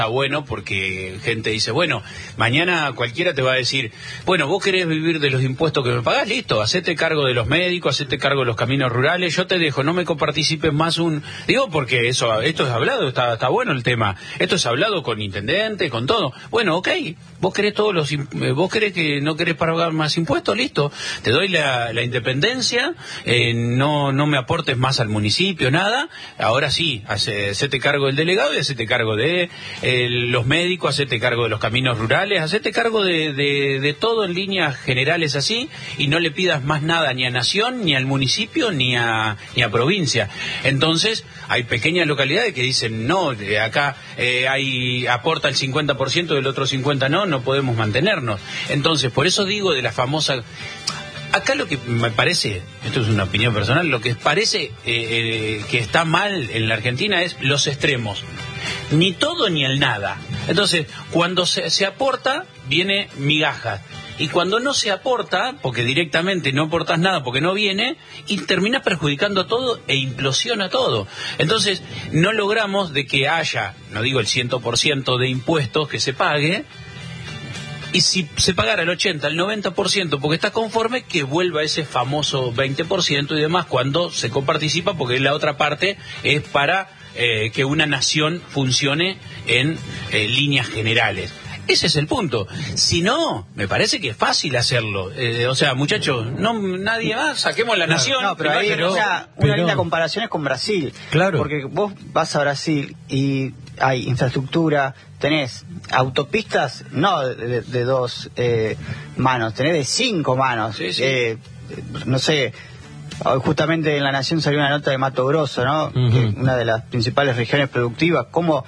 está bueno porque gente dice, bueno, mañana cualquiera te va a decir, bueno, vos querés vivir de los impuestos que me pagás, listo, hacete cargo de los médicos, hacete cargo de los caminos rurales, yo te dejo, no me coparticipes más Digo, porque esto es hablado, está bueno el tema, esto es hablado con intendente, con todo. Bueno, ok, vos querés vos querés que no querés pagar más impuestos, listo, te doy la independencia, no me aportes más al municipio, nada, ahora sí, hacete cargo del delegado y hacete cargo de los médicos, hacete cargo de los caminos rurales, hacete cargo de todo en líneas generales así, y no le pidas más nada ni a Nación, ni al municipio, ni a provincia. Entonces, hay pequeñas localidades que dicen, no, acá aporta el 50%, del otro 50% no podemos mantenernos. Entonces, por eso digo de la famosa... Acá lo que me parece, esto es una opinión personal, lo que parece que está mal en la Argentina es los extremos. Ni todo ni el nada. Entonces, cuando se aporta, viene migajas. Y cuando no se aporta, porque directamente no aportas nada porque no viene, y terminas perjudicando todo e implosiona todo. Entonces, no logramos de que haya, no digo el 100% de impuestos que se pague, y si se pagara el 80, el 90% porque está conforme, que vuelva ese famoso 20% y demás cuando se coparticipa, porque la otra parte es para que una nación funcione en líneas generales. Ese es el punto. Si no, me parece que es fácil hacerlo. O sea, muchachos, nadie más, saquemos la nación. No, pero hay una linda comparación es con Brasil. Claro. Porque vos vas a Brasil y hay infraestructura, tenés autopistas, no de dos manos, tenés de 5 manos. Sí, sí. No sé, justamente en La Nación salió una nota de Mato Grosso, ¿no? Uh-huh. Una de las principales regiones productivas, cómo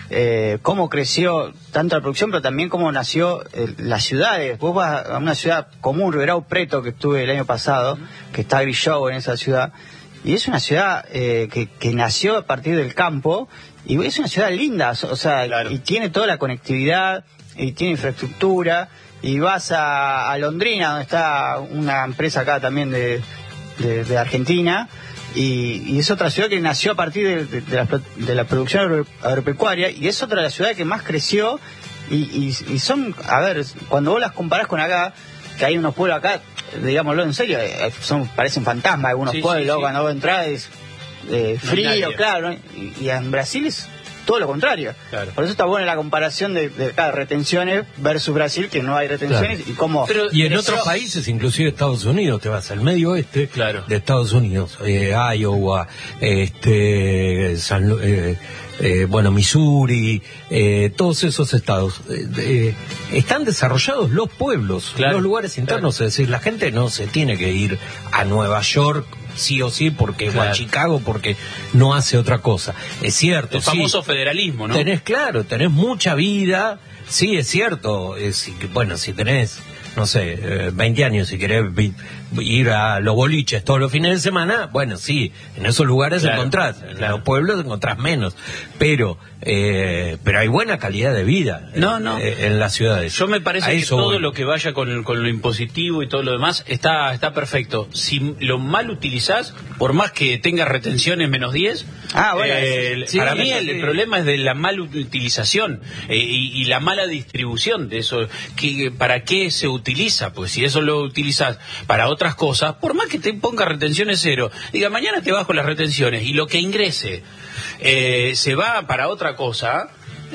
creció tanto la producción, pero también cómo nació las ciudades. Vos vas a una ciudad común, Ribeirão Preto, que estuve el año pasado, que está Grishow en esa ciudad, y es una ciudad que nació a partir del campo, y es una ciudad linda, o sea, claro. Y tiene toda la conectividad, y tiene infraestructura, y vas a Londrina, donde está una empresa acá también de Argentina, y es otra ciudad que nació a partir de la producción agropecuaria, y es otra de las ciudades que más creció, y son, a ver, cuando vos las comparás con acá, que hay unos pueblos acá, digámoslo en serio, parecen fantasmas algunos pueblos, cuando vos entrás es frío, claro, ¿no? Y en Brasil es todo lo contrario. Claro. Por eso está buena la comparación de retenciones versus Brasil, que no hay retenciones, claro. Y cómo... Y en otros países, inclusive Estados Unidos, te vas al medio oeste, claro, de Estados Unidos, Iowa, Missouri, todos esos estados, están desarrollados los pueblos, claro, los lugares internos, claro. Es decir, la gente no se tiene que ir a Nueva York sí o sí porque claro. O a Chicago porque no hace otra cosa. Es cierto, el famoso federalismo, ¿no? Tenés mucha vida, sí, es cierto, si tenés, no sé, 20 años y querés ir a los boliches todos los fines de semana, bueno, sí, en esos lugares claro, encontrás, en los pueblos encontrás menos, pero hay buena calidad de vida en las ciudades. Yo me parece que todo lo que vaya con lo impositivo y todo lo demás está perfecto. Si lo mal utilizás, por más que tengas retenciones menos 10, para mí el problema es de la mal utilización y la mala distribución de eso. ¿Para qué se utiliza? Pues si eso lo utilizas para otras cosas, por más que te ponga retenciones 0, diga mañana te bajo las retenciones y lo que ingrese se va para otra cosa,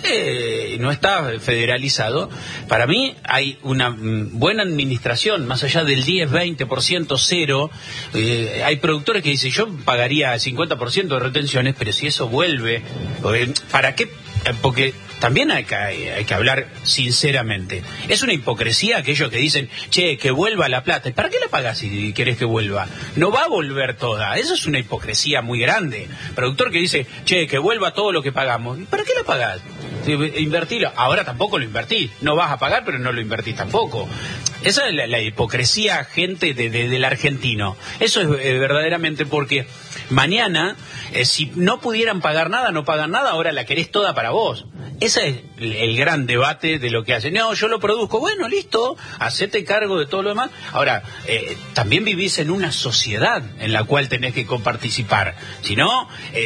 no está federalizado. Para mí hay una buena administración, más allá del 10, 20%, 0. Hay productores que dicen, yo pagaría el 50% de retenciones, pero si eso vuelve, ¿para qué? Porque también hay que hablar sinceramente. Es una hipocresía aquellos que dicen, que vuelva la plata. ¿Y para qué la pagás si querés que vuelva? No va a volver toda. Eso es una hipocresía muy grande. Productor que dice, que vuelva todo lo que pagamos. ¿Y para qué la pagás? Invertilo. Ahora tampoco lo invertís. No vas a pagar, pero no lo invertís tampoco. Esa es la hipocresía, gente, del argentino. Eso es verdaderamente porque mañana, si no pudieran pagar nada, no pagan nada, ahora la querés toda para vos. Ese es el gran debate de lo que hacen. No, yo lo produzco. Bueno, listo, hacete cargo de todo lo demás. Ahora, también vivís en una sociedad en la cual tenés que coparticipar. Si no,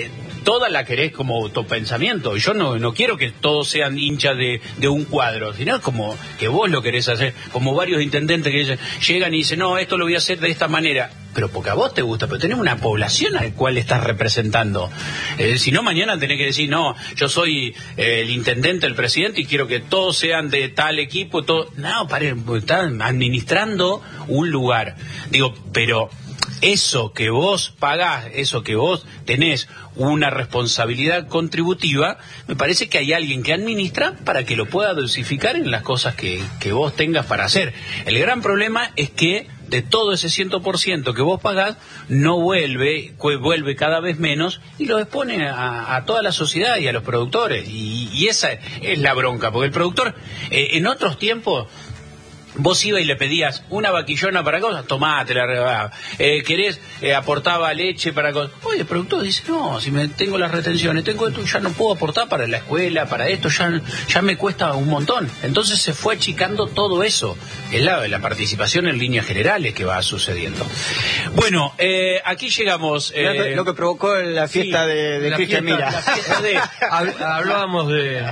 toda la querés como tu pensamiento. Yo no quiero que todos sean hinchas de un cuadro, sino como que vos lo querés hacer, como varios intendentes que llegan y dicen, no, esto lo voy a hacer de esta manera, pero porque a vos te gusta, pero tenés una población al cual estás representando. Si no, mañana tenés que decir, no, yo soy el intendente, el presidente, y quiero que todos sean de tal equipo, todo. No, están administrando un lugar. Digo, pero eso que vos pagás, eso que vos tenés una responsabilidad contributiva, me parece que hay alguien que administra para que lo pueda dosificar en las cosas que vos tengas para hacer. El gran problema es que de todo ese 100% que vos pagás, no vuelve cada vez menos y lo expone a toda la sociedad y a los productores. Y esa es la bronca, porque el productor, en otros tiempos, vos ibas y le pedías una vaquillona para cosas, tomá, te la regalaba. ¿Querés? Aportaba leche para cosas. Oye, el productor dice, no, si tengo las retenciones, tengo esto, ya no puedo aportar para la escuela, para esto, ya me cuesta un montón. Entonces se fue achicando todo eso. Es la participación en líneas generales que va sucediendo. Bueno, aquí llegamos. Lo que provocó la fiesta de Cristian Mira. La fiesta hablábamos de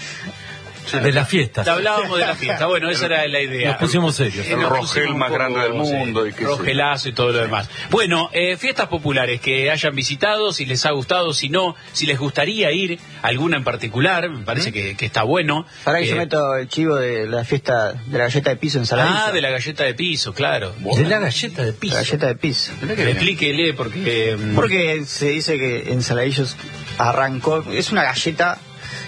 la fiesta. Hablábamos de la fiesta, bueno, esa era la idea. Nos pusimos serios. El Rogel más grande del mundo. Rogelazo y todo lo demás. Bueno, fiestas populares que hayan visitado, si les ha gustado, si no, si les gustaría ir, alguna en particular, me parece que está bueno. Para que yo meto el chivo de la fiesta de la galleta de piso en Saladillo. Ah, de la galleta de piso, claro. De la galleta de piso. La galleta de piso. Explíquele, porque... Porque se dice que en Saladillos arrancó, es una galleta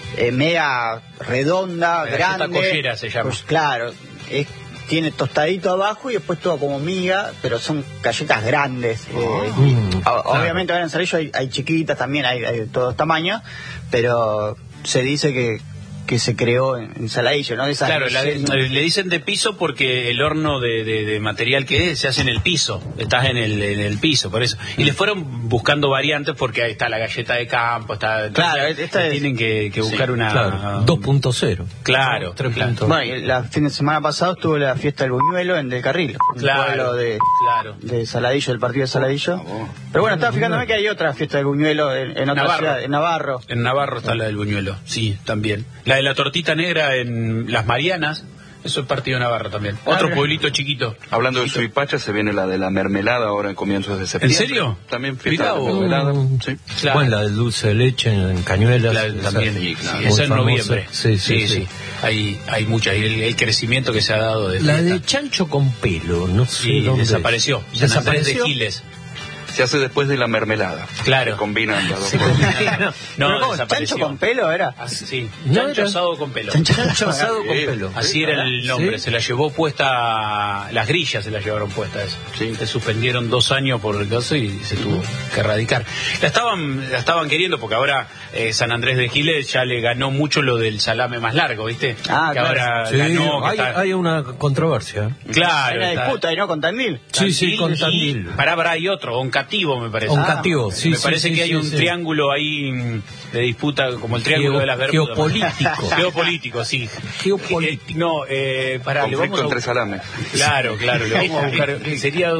media redonda, la grande. galleta collera se llama. Pues claro, tiene tostadito abajo y después todo como miga, pero son galletas grandes. Obviamente ahora en Saladillo hay chiquitas también, hay de todos tamaños, pero se dice que se creó en Saladillo, ¿no? Claro, le dicen de piso porque el horno de material que es se hace en el piso, estás en el piso, por eso. Y le fueron buscando variantes porque ahí está la galleta de campo, está... Claro, tienen que buscar una... Claro, 2.0 Claro, 3. Claro. Bueno, y la fin de semana pasado estuvo la fiesta del buñuelo en Del Carril, un pueblo de Saladillo, del partido de Saladillo. Pero bueno, estaba fijándome que hay otra fiesta del buñuelo en otra ciudad, en Navarro. En Navarro está la del buñuelo, sí, también. La de la tortita negra en Las Marianas, eso es partido de Navarro también. Otro pueblito chiquito. Hablando de Suipacha, se viene la de la mermelada ahora en comienzos de septiembre. ¿En serio? También fiesta de mermelada. Sí. Claro. Bueno, la del dulce de leche en Cañuelas. También, esa en noviembre. Sí. Hay muchas. Y el crecimiento que se ha dado de la fiesta. de chancho con pelo, no sé dónde. Desapareció. San Andrés de Giles. Se hace después de la mermelada. Claro. Se combinan las dos cosas. No, desapareció. ¿Chancho con pelo era? Sí, No, chancho era... asado con pelo. Chancho asado con pelo. Así era el nombre. ¿Sí? Se la llevó puesta, las grillas se la llevaron puesta eso. Sí. Se suspendieron 2 años por el caso y se tuvo que erradicar. La estaban queriendo porque ahora San Andrés de Giles ya le ganó mucho lo del salame más largo, ¿viste? Ah, que claro. ahora Sí, ganó. hay una controversia. Claro. Hay una disputa, ¿y no? Con Tandil. Sí, con Tandil. Pará, hay otro, Oncativo me parece. Oncativo, sí. Me parece que hay un triángulo ahí de disputa, como el triángulo de las Bermudas. Geopolítico. Geopolítico, sí. Geopolítico. Pará, le vamos Conflicto entre salames. Claro, le vamos a buscar. Sería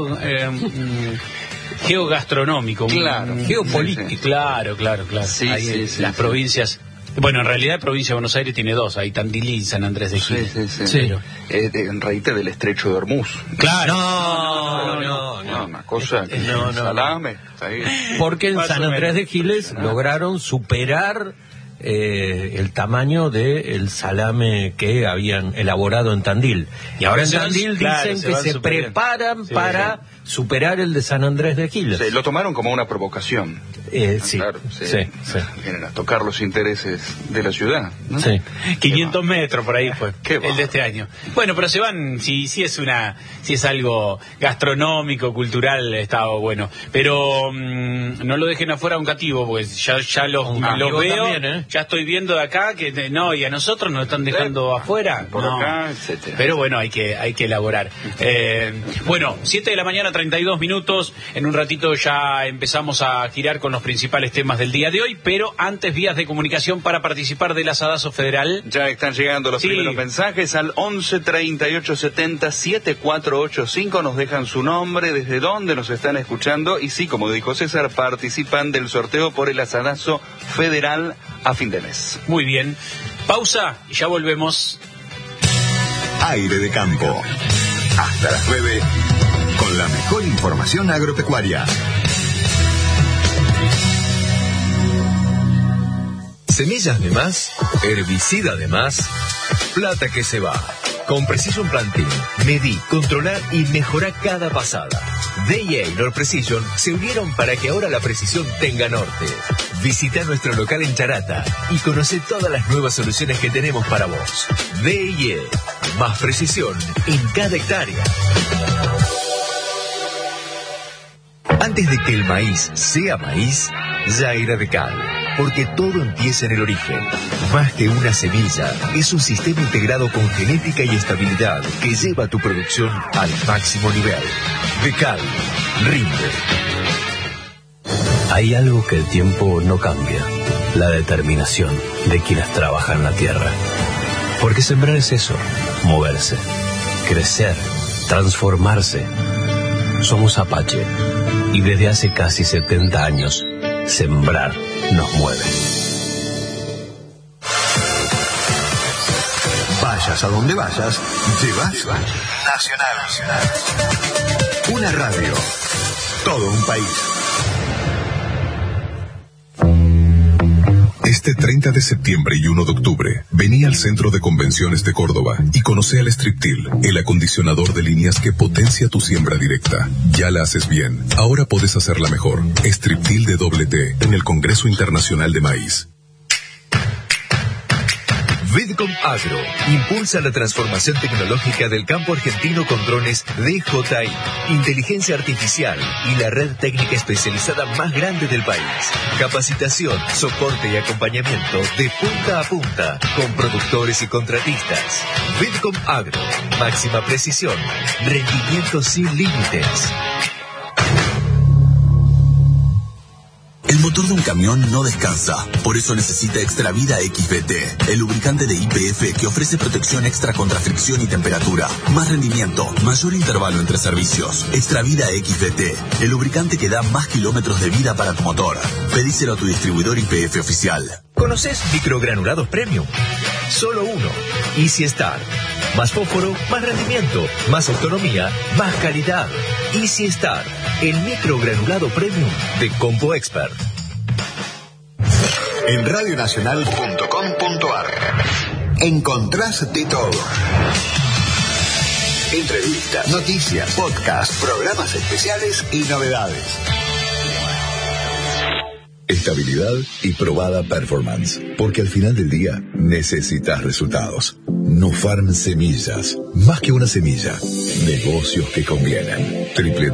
geogastronómico. Claro. Geopolítico. Sí. Claro. Sí, Ahí sí, las provincias. Bueno, en realidad provincia de Buenos Aires tiene 2, hay Tandil y San Andrés de Giles. Sí. En raíz del estrecho de Hormuz. Claro. No. Una cosa que No. salame. Ahí. Porque en Más San o Andrés menos. de Giles lograron superar el tamaño del salame que habían elaborado en Tandil. Y ahora en Tandil dicen que se preparan para superar el de San Andrés de Giles. Sí, lo tomaron como una provocación. Sí. Claro, Sí. Vienen a tocar los intereses de la ciudad, ¿no? Sí. 500 metros por ahí fue Qué el de este año. Bueno, pero se van, si es algo gastronómico, cultural, está bueno. Pero no lo dejen afuera Oncativo, porque ya los veo, también, ya estoy viendo de acá que y a nosotros nos están dejando afuera. Por No. acá, etcétera. Pero bueno, hay que elaborar. Bueno, 7 de la mañana, 32 minutos. En un ratito ya empezamos a girar con los los principales temas del día de hoy, pero antes vías de comunicación para participar del asadazo federal. Ya están llegando los primeros mensajes al 11 38 70 7485. Nos dejan su nombre, desde dónde nos están escuchando y sí, como dijo César, participan del sorteo por el asadazo federal a fin de mes. Muy bien. Pausa y ya volvemos. Aire de campo. Hasta las 9 con la mejor información agropecuaria. Semillas de más, herbicida de más, plata que se va. Con Precision Planting, medí, controlar y mejorar cada pasada. DIA y Nord Precision se unieron para que ahora la precisión tenga norte. Visita nuestro local en Charata y conoce todas las nuevas soluciones que tenemos para vos. DIA, más precisión en cada hectárea. Antes de que el maíz sea maíz, ya era de cal. Porque todo empieza en el origen. Más que una semilla, es un sistema integrado con genética y estabilidad que lleva tu producción al máximo nivel. Decal, rinde. Hay algo que el tiempo no cambia: la determinación de quienes trabajan la tierra. Porque sembrar es eso: moverse, crecer, transformarse. Somos Apache y desde hace casi 70 años, sembrar nos mueve. Vayas a donde vayas, llevas Nacional. Una radio, todo un país. Este 30 de septiembre y 1 de octubre, vení al Centro de Convenciones de Córdoba y conoce al Striptil, el acondicionador de líneas que potencia tu siembra directa. Ya la haces bien, ahora podés hacerla mejor. Striptil de doble T en el Congreso Internacional de Maíz. Vidcom Agro impulsa la transformación tecnológica del campo argentino con drones DJI, inteligencia artificial y la red técnica especializada más grande del país. Capacitación, soporte y acompañamiento de punta a punta con productores y contratistas. Vidcom Agro, máxima precisión, rendimiento sin límites. El motor de un camión no descansa, por eso necesita Extravida XBT, el lubricante de YPF que ofrece protección extra contra fricción y temperatura, más rendimiento, mayor intervalo entre servicios. Extravida XBT, el lubricante que da más kilómetros de vida para tu motor. Pedíselo a tu distribuidor YPF oficial. ¿Conoces microgranulados premium? Solo uno. Easy Star. Más fósforo, más rendimiento, más autonomía, más calidad. Easy Star, el microgranulado premium de Compo Expert. En radionacional.com.ar encontrás de todo. Entrevistas, noticias, podcasts, programas especiales y novedades. Estabilidad y probada performance, porque al final del día necesitas resultados. Nufarm Semillas, más que una semilla, negocios que convienen.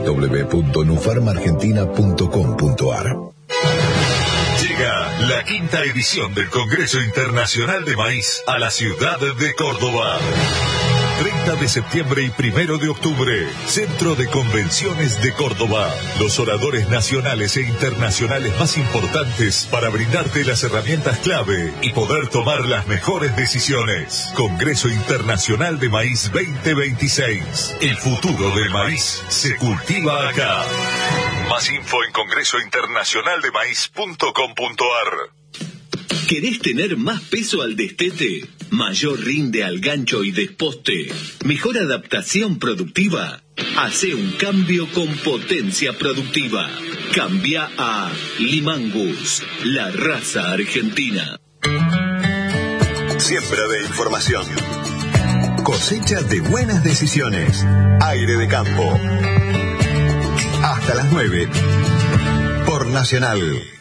www.nufarmargentina.com.ar. Llega la 5ª edición del Congreso Internacional de Maíz a la ciudad de Córdoba. 30 de septiembre y 1 de octubre, Centro de Convenciones de Córdoba. Los oradores nacionales e internacionales más importantes para brindarte las herramientas clave y poder tomar las mejores decisiones. Congreso Internacional de Maíz 2026. El futuro del maíz se cultiva acá. Más info en congresointernacionaldemaíz.com.ar. ¿Querés tener más peso al destete? ¿Mayor rinde al gancho y desposte? ¿Mejor adaptación productiva? Hace un cambio con potencia productiva. Cambia a Limangus, la raza argentina. Siembra de información. Cosecha de buenas decisiones. Aire de campo. Hasta las 9. Por Nacional.